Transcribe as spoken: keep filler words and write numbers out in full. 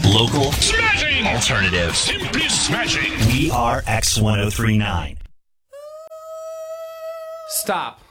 Local. Smashing. Alternative. Simply smashing. We are X ten thirty-nine. Stop.